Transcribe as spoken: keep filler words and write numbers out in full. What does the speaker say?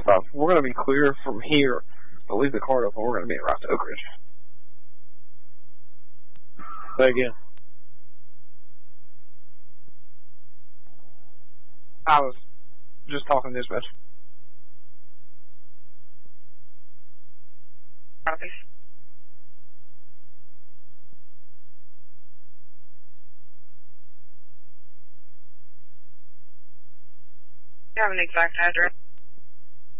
sixty-five. We're going to be clear from here, but leave the card open. We're going to be right to Oak Ridge. Say again. I was just talking dispatch. Copy. You have an exact address?